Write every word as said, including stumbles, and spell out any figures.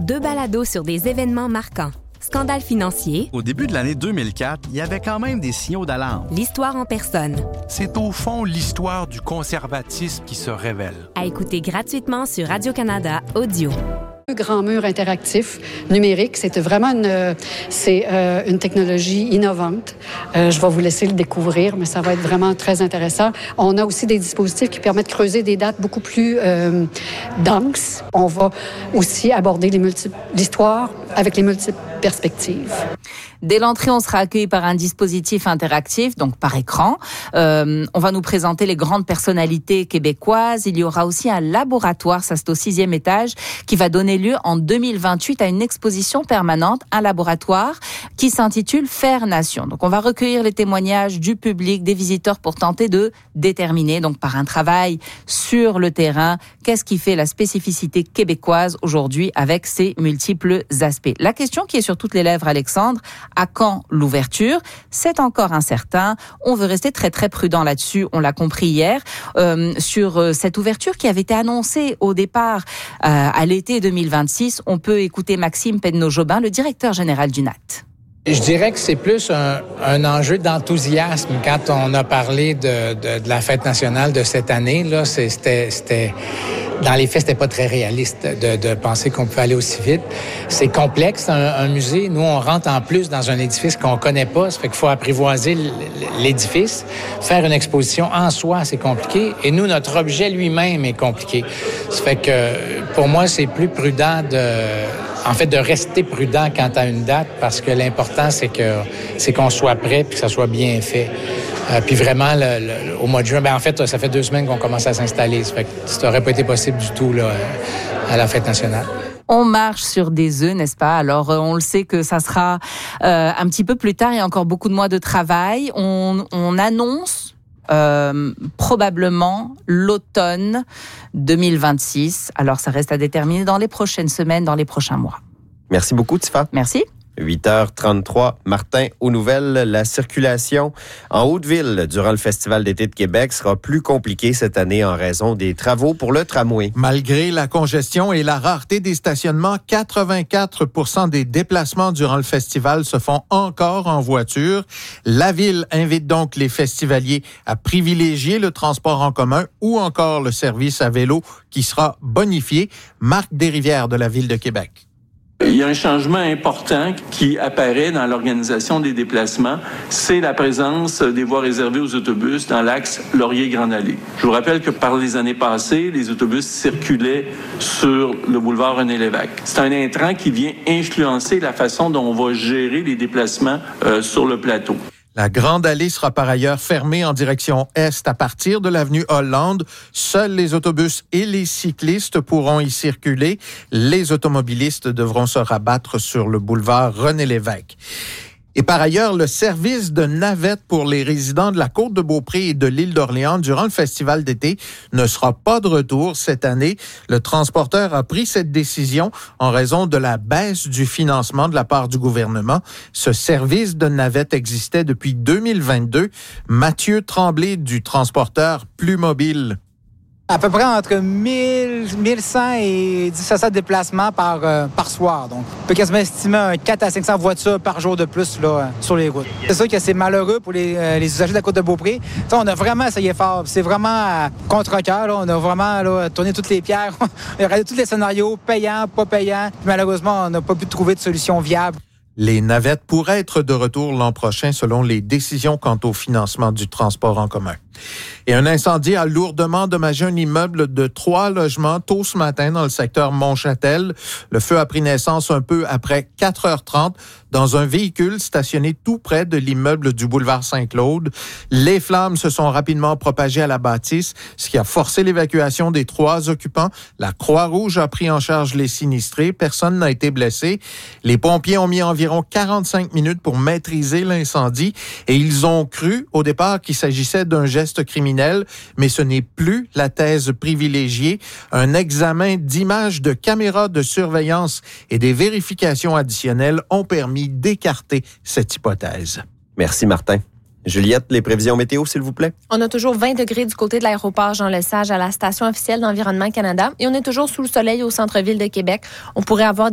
Deux balados sur des événements marquants. Scandale financier. Au début de l'année deux mille quatre, il y avait quand même des signaux d'alarme. L'histoire en personne. C'est au fond l'histoire du conservatisme qui se révèle. À écouter gratuitement sur Radio-Canada Audio. Le grand mur interactif numérique, c'est vraiment une, c'est, euh, une technologie innovante. Euh, je vais vous laisser le découvrir, mais ça va être vraiment très intéressant. On a aussi des dispositifs qui permettent de creuser des dates beaucoup plus euh, denses. On va aussi aborder les multiples, l'histoire avec les multiples perspectives. Dès l'entrée, on sera accueilli par un dispositif interactif, donc par écran. Euh, on va nous présenter les grandes personnalités québécoises. Il y aura aussi un laboratoire, ça c'est au sixième étage, qui va donner lieu en deux mille vingt-huit à une exposition permanente, un laboratoire qui s'intitule Faire Nation. Donc on va recueillir les témoignages du public, des visiteurs pour tenter de déterminer, donc par un travail sur le terrain, qu'est-ce qui fait la spécificité québécoise aujourd'hui avec ses multiples aspects. La question qui est sur toutes les lèvres, Alexandre, à quand l'ouverture? C'est encore incertain. On veut rester très très prudent là-dessus. On l'a compris hier euh, sur euh, cette ouverture qui avait été annoncée au départ euh, à l'été deux mille vingt-six. On peut écouter Maxime Pedneau-Jobin, le directeur général du N A T. Je dirais que c'est plus un, un enjeu d'enthousiasme. Quand on a parlé de, de, de la fête nationale de cette année, là, c'était, c'était dans les faits, c'était pas très réaliste de, de penser qu'on pouvait aller aussi vite. C'est complexe, un, un musée. Nous, on rentre en plus dans un édifice qu'on connaît pas. Ça fait qu'il faut apprivoiser l'édifice. Faire une exposition en soi, c'est compliqué. Et nous, notre objet lui-même est compliqué. Ça fait que, pour moi, c'est plus prudent de... En fait, de rester prudent quant à une date, parce que l'important, c'est que c'est qu'on soit prêt et que ça soit bien fait. Euh, puis vraiment, le, le, au mois de juin, ben en fait, ça fait deux semaines qu'on commence à s'installer. Ça fait que ça n'aurait pas été possible du tout là, à la fête nationale. On marche sur des œufs, n'est-ce pas? Alors, on le sait que ça sera euh, un petit peu plus tard. Il y a encore beaucoup de mois de travail. On, on annonce... Euh, probablement l'automne deux mille vingt-six. Alors, ça reste à déterminer dans les prochaines semaines, dans les prochains mois. Merci beaucoup, Tifa. Merci. huit heures trente-trois. Martin, aux nouvelles, la circulation en Haute-Ville durant le Festival d'été de Québec sera plus compliquée cette année en raison des travaux pour le tramway. Malgré la congestion et la rareté des stationnements, quatre-vingt-quatre pour cent des déplacements durant le festival se font encore en voiture. La Ville invite donc les festivaliers à privilégier le transport en commun ou encore le service à vélo qui sera bonifié. Marc Desrivières de la Ville de Québec. Il y a un changement important qui apparaît dans l'organisation des déplacements, c'est la présence des voies réservées aux autobus dans l'axe Laurier-Grande Allée. Je vous rappelle que par les années passées, les autobus circulaient sur le boulevard René-Lévesque. C'est un intrant qui vient influencer la façon dont on va gérer les déplacements euh, sur le plateau. La Grande Allée sera par ailleurs fermée en direction est à partir de l'avenue Hollande. Seuls les autobus et les cyclistes pourront y circuler. Les automobilistes devront se rabattre sur le boulevard René-Lévesque. Et par ailleurs, le service de navette pour les résidents de la Côte-de-Beaupré et de l'île d'Orléans durant le festival d'été ne sera pas de retour cette année. Le transporteur a pris cette décision en raison de la baisse du financement de la part du gouvernement. Ce service de navette existait depuis deux mille vingt-deux. Mathieu Tremblay du transporteur Plus Mobile. À peu près entre mille, mille cent et mille sept cents déplacements par, euh, par soir. Donc, on peut quasiment estimer un quatre à cinq cents voitures par jour de plus là, sur les routes. C'est sûr que c'est malheureux pour les, euh, les usagers de la Côte-de-Beaupré. Ça, on a vraiment essayé fort. C'est vraiment à contre-cœur. Là. On a vraiment là, tourné toutes les pierres. On a regardé tous les scénarios, payants, pas payants. Puis, malheureusement, on n'a pas pu trouver de solution viable. Les navettes pourraient être de retour l'an prochain selon les décisions quant au financement du transport en commun. Et un incendie a lourdement endommagé un immeuble de trois logements tôt ce matin dans le secteur Montchâtel. Le feu a pris naissance un peu après quatre heures trente dans un véhicule stationné tout près de l'immeuble du boulevard Saint-Claude. Les flammes se sont rapidement propagées à la bâtisse, ce qui a forcé l'évacuation des trois occupants. La Croix-Rouge a pris en charge les sinistrés. Personne n'a été blessé. Les pompiers ont mis environ quarante-cinq minutes pour maîtriser l'incendie et ils ont cru au départ qu'il s'agissait d'un geste criminel, mais ce n'est plus la thèse privilégiée. Un examen d'images de caméras de surveillance et des vérifications additionnelles ont permis d'écarter cette hypothèse. Merci, Martin. Juliette, les prévisions météo, s'il vous plaît. On a toujours vingt degrés du côté de l'aéroport Jean-Lesage à la station officielle d'Environnement Canada et on est toujours sous le soleil au centre-ville de Québec. On pourrait avoir des